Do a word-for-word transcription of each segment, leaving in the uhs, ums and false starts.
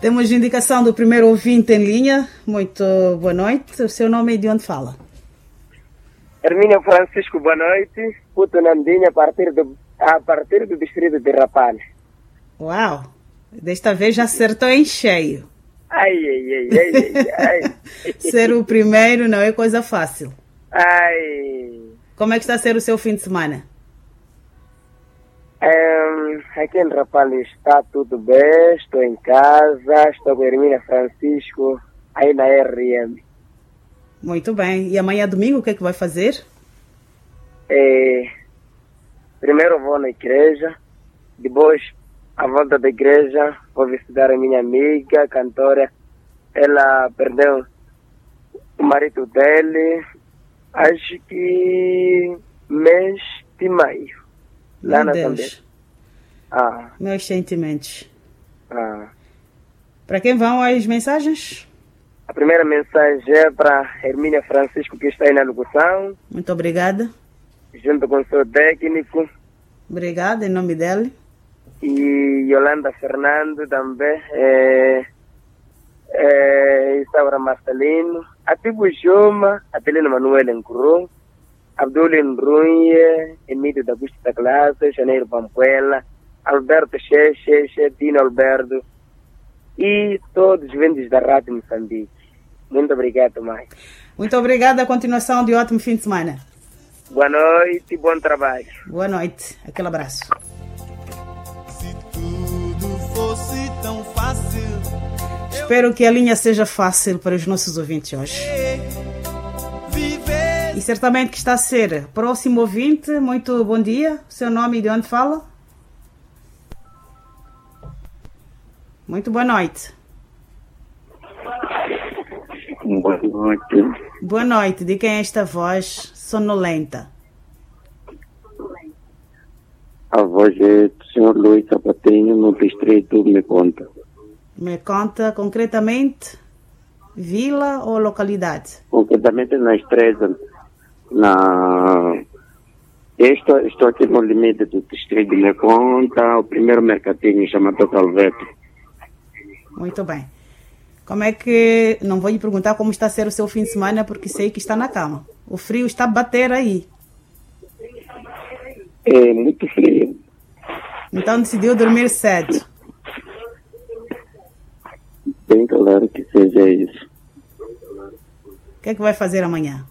Temos indicação do primeiro ouvinte em linha. Muito boa noite. O seu nome e de onde fala? Hermínio Francisco, boa noite. Puto Nandinha, a partir do, a partir do distrito de Rapalha. Uau! Desta vez já acertou em cheio. Ai, ai, ai, ai, ai, ai. Ser o primeiro não é coisa fácil. Ai. Como é que está a ser o seu fim de semana? Um, aqui em Rapalha está tudo bem. Estou em casa. Estou com a Hermínio Francisco, aí na R M. Muito bem. E amanhã domingo o que é que vai fazer? É, primeiro vou na igreja. Depois, à volta da igreja, vou visitar a minha amiga, cantora. Ela perdeu o marido dele, acho que mês de maio. Lá Meu na Deus. Zambia. Ah, Meus sentimentos. ah. Para quem vão as mensagens? A primeira mensagem é para Hermínio Francisco, que está aí na locução, Muito obrigada. junto com o seu técnico, Obrigada em nome dele. e Yolanda Fernando também, é, é, Isaura Marcelino, Atibu Joma, Adelino Manuel Encuru, Abdul Nrunye, Emílio da Busta da Classe, Janeiro Pampuela, Alberto Cheche, Dino Alberto e todos os vendes da Rádio Moçambique. Muito obrigado, mãe. Muito obrigada. A continuação de ótimo fim de semana. Boa noite e bom trabalho. Boa noite. Aquele abraço. Se tudo fosse tão fácil. Espero que a linha seja fácil para os nossos ouvintes hoje. Viver. E certamente que está a ser. Próximo ouvinte, muito bom dia. Seu nome e de onde fala? Muito boa noite. Boa noite. Boa noite. De quem é esta voz sonolenta? A voz é do senhor Luís Sapatinho, no distrito Me Conta. Me conta concretamente vila ou localidade? Concretamente na Estrela. Na... Estou, estou aqui no limite do distrito de Me Conta, o primeiro mercadinho chamado Calveto. Muito bem. Como é que... Não vou lhe perguntar como está a ser o seu fim de semana, porque sei que está na cama. O frio está a bater aí. É muito frio. Então decidiu dormir cedo. Bem claro que seja isso. O que é que vai fazer amanhã?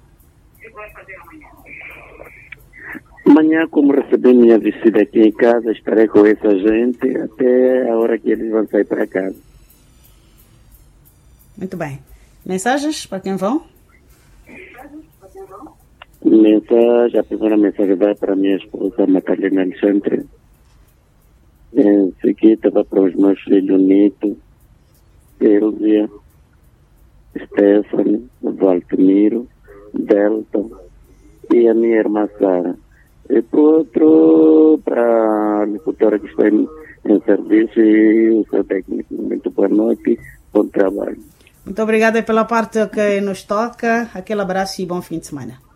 Amanhã, como recebi minha visita aqui em casa, estarei com essa gente até a hora que eles vão sair para casa. Muito bem. Mensagens para quem vão? Mensagem, a primeira mensagem vai para minha esposa, Macarena Alexandre. Em seguida, vai para os meus filhos Nito, Elvia, Stephanie, Valtemiro, Delta e a minha irmã Sara. E por outro, para a locutora que está em, em serviço e o seu técnico. Muito boa noite, bom trabalho. Muito obrigada pela parte que nos toca. Aquele abraço e bom fim de semana.